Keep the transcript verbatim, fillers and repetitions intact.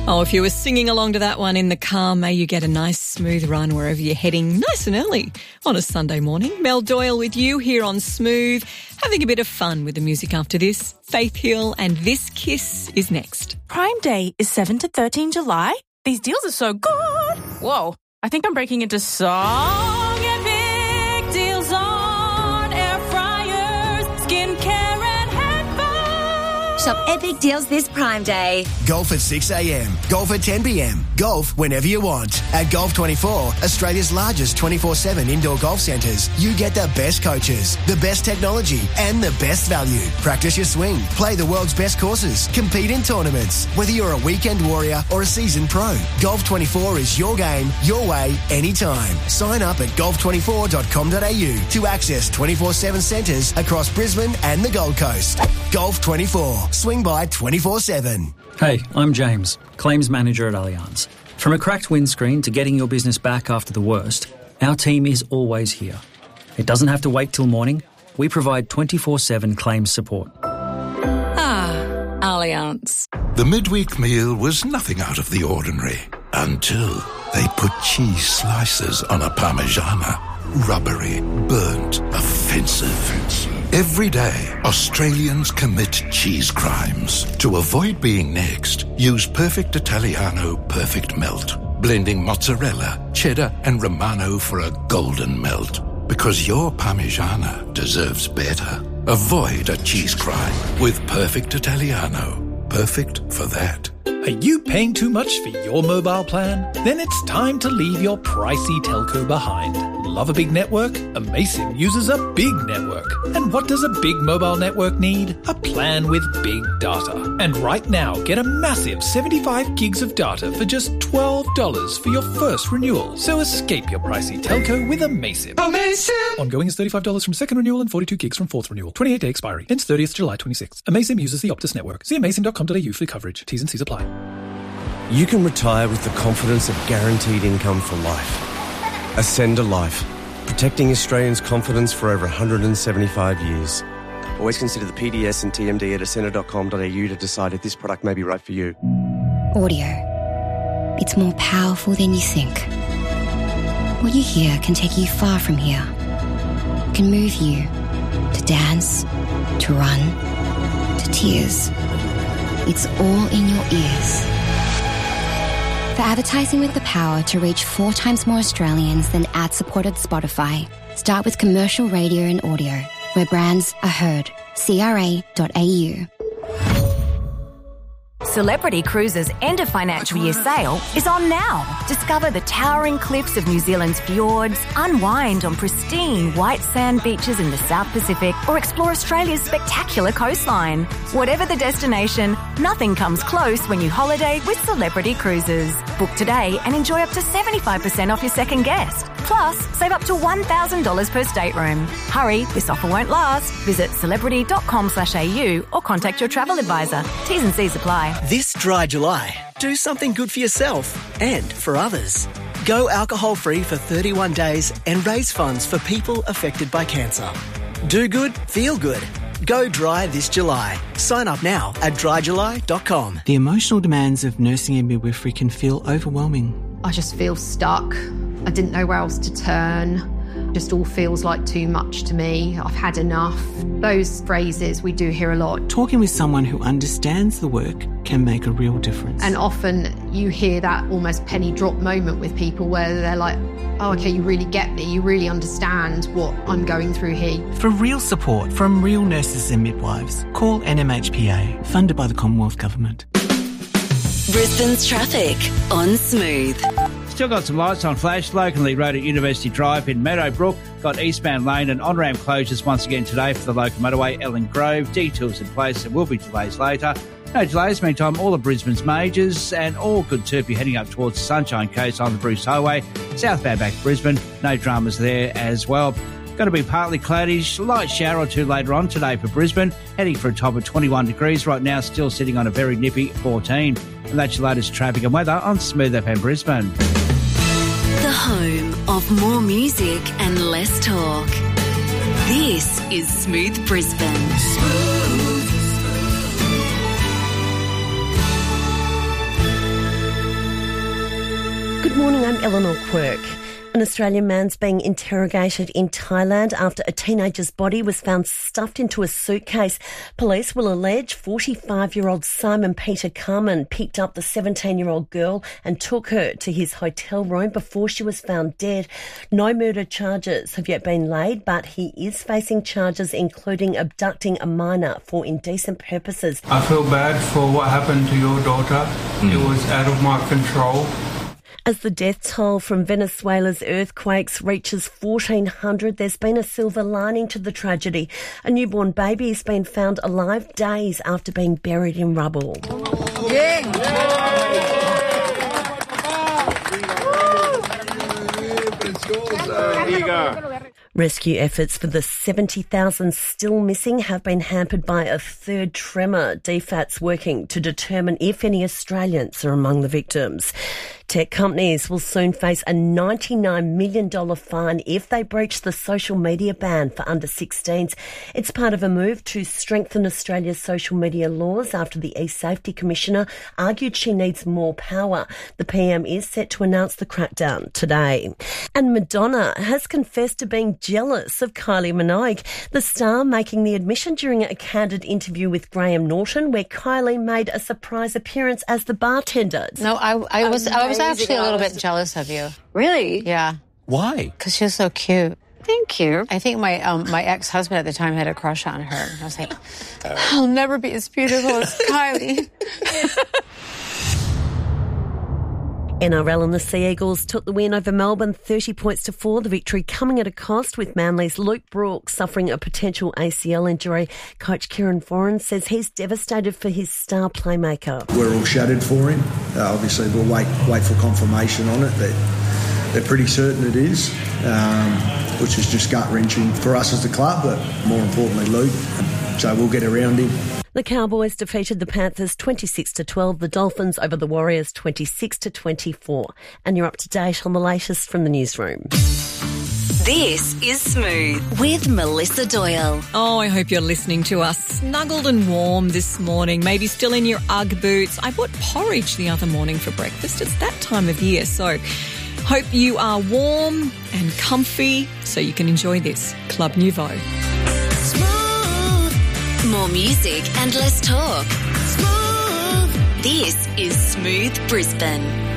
Oh, if you were singing along to that one in the car, may you get a nice smooth run wherever you're heading, nice and early on a Sunday morning. Mel Doyle with you here on Smooth, having a bit of fun with the music after this. Faith Hill and This Kiss is next. Prime Day is seventh to thirteenth July. These deals are so good. Whoa, I think I'm breaking into song epic deals on air fryers, skincare and headphones. Shop epic deals this Prime Day. Golf at six a.m, golf at ten p.m, golf whenever you want. At Golf twenty-four, Australia's largest twenty-four seven indoor golf centres, you get the best coaches, the best technology and the best value. Practice your swing, play the world's best courses, compete in tournaments. Whether you're a weekend warrior or a seasoned pro, Golf twenty-four is your game, your way, anytime. Sign up at golf twenty-four dot com dot a u to access twenty-four seven centres across Brisbane and the Gold Coast. Golf twenty-four. Swing by twenty-four seven. Hey, I'm James, Claims Manager at Allianz. From a cracked windscreen to getting your business back after the worst, our team is always here. It doesn't have to wait till morning. We provide twenty-four seven claims support. Ah, Allianz. The midweek meal was nothing out of the ordinary until they put cheese slices on a Parmigiana. Rubbery, burnt, offensive. Every day, Australians commit cheese crimes. To avoid being next, use Perfect Italiano Perfect Melt, blending mozzarella, cheddar and Romano for a golden melt. Because your Parmigiana deserves better. Avoid a cheese crime with Perfect Italiano. Perfect for that. Are you paying too much for your mobile plan? Then it's time to leave your pricey telco behind. Love a big network? Amaysim uses a big network. And what does a big mobile network need? A plan with big data. And right now, get a massive seventy-five gigs of data for just twelve dollars for your first renewal. So escape your pricey telco with Amaysim. Amaysim! Ongoing is thirty-five dollars from second renewal and forty-two gigs from fourth renewal. twenty-eight day expiry. Ends thirtieth July twenty-sixth. Amaysim uses the Optus network. See amaysim dot com dot a u for coverage. T's and C's apply. You can retire with the confidence of guaranteed income for life. Ascend a Life, protecting Australians' confidence for over one hundred seventy-five years. Always consider the P D S and T M D at ascender dot com dot a u to decide if this product may be right for you. Audio. It's more powerful than you think. What you hear can take you far from here. It can move you to dance, to run, to tears. It's all in your ears. For advertising with the power to reach four times more Australians than ad-supported Spotify, start with commercial radio and audio, where brands are heard. C R A dot A U. Celebrity Cruises' end of financial year sale is on now. Discover the towering cliffs of New Zealand's fjords, unwind on pristine white sand beaches in the South Pacific, or explore Australia's spectacular coastline. Whatever the destination, nothing comes close when you holiday with Celebrity Cruises. Book today and enjoy up to seventy-five percent off your second guest. Plus, save up to one thousand dollars per stateroom. Hurry, this offer won't last. Visit celebrity dot com slash a u or contact your travel advisor. T's and C's apply. This dry July, do something good for yourself and for others. Go alcohol-free for thirty-one days and raise funds for people affected by cancer. Do good, feel good. Go dry this July. Sign up now at dry july dot com. The emotional demands of nursing and midwifery can feel overwhelming. I just feel stuck. I didn't know where else to turn. Just all feels like too much to me. I've had enough. Those phrases we do hear a lot. Talking with someone who understands the work can make a real difference. And often you hear that almost penny drop moment with people where they're like, oh, okay, you really get me. You really understand what I'm going through here. For real support from real nurses and midwives, call N M H P A, funded by the Commonwealth Government. Brisbane's traffic on Smooth. Still got some lights on flash. Locally Road at University Drive in Meadowbrook. Got eastbound lane and on-ramp closures once again today for the local motorway. Ellen Grove. Detours in place. There will be delays later. No delays. Meantime, all of Brisbane's majors and all good too if you're heading up towards the Sunshine Coast on the Bruce Highway. Southbound back to Brisbane. No dramas there as well. Going to be partly cloudish, light shower or two later on today for Brisbane. Heading for a top of twenty-one degrees. Right now still sitting on a very nippy fourteen. And that's your latest traffic and weather on Smooth F M Brisbane. The home of more music and less talk. This is Smooth Brisbane. Smooth. Good morning, I'm Eleanor Quirk. An Australian man's being interrogated in Thailand after a teenager's body was found stuffed into a suitcase. Police will allege forty-five-year-old Simon Peter Carman picked up the seventeen-year-old girl and took her to his hotel room before she was found dead. No murder charges have yet been laid, but he is facing charges including abducting a minor for indecent purposes. I feel bad for what happened to your daughter. Mm. It was out of my control. As the death toll from Venezuela's earthquakes reaches fourteen hundred, there's been a silver lining to the tragedy. A newborn baby has been found alive days after being buried in rubble. Yeah. Here you go. Rescue efforts for the seventy thousand still missing have been hampered by a third tremor. D FAT's working to determine if any Australians are among the victims. Tech companies will soon face a ninety-nine million dollars fine if they breach the social media ban for under sixteens. It's part of a move to strengthen Australia's social media laws after the e-Safety Commissioner argued she needs more power. The P M is set to announce the crackdown today. And Madonna has confessed to being jealous of Kylie Minogue, the star making the admission during a candid interview with Graham Norton where Kylie made a surprise appearance as the bartender. No, I, I was I was actually a little bit jealous of you. Really? Yeah. Why? Because she was so cute. Thank you. I think my um, my ex-husband at the time had a crush on her. I was like, I'll never be as beautiful as Kylie. N R L and the Sea Eagles took the win over Melbourne thirty points to four. The victory coming at a cost with Manly's Luke Brooks suffering a potential A C L injury. Coach Kieran Foran says he's devastated for his star playmaker. We're all shattered for him. Uh, obviously, we'll wait wait for confirmation on it. They're, they're pretty certain it is, um, which is just gut-wrenching for us as a club, but more importantly, Luke. So we'll get around him. The Cowboys defeated the Panthers twenty-six to twelve, the Dolphins over the Warriors twenty-six to twenty-four. And you're up to date on the latest from the newsroom. This is Smooth with Melissa Doyle. Oh, I hope you're listening to us snuggled and warm this morning, maybe still in your Ugg boots. I bought porridge the other morning for breakfast. It's that time of year, so hope you are warm and comfy so you can enjoy this Club Nouveau. More music and less talk. Smooth. This is Smooth Brisbane.